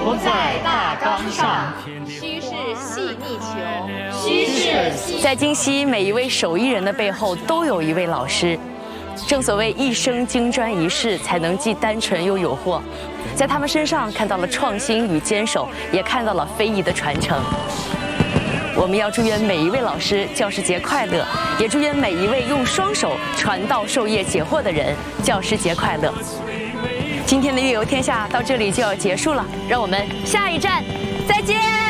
不在大纲上， 须是细腻求。 须是细。 在京西，每一位手艺人的背后都有一位老师。正所谓一生金砖一世，才能既单纯又有货。在他们身上看到了创新与坚守，也看到了非遗的传承。我们要祝愿每一位老师教师节快乐，也祝愿每一位用双手传道授业解惑的人教师节快乐。今天的乐游天下到这里就要结束了，让我们下一站再见。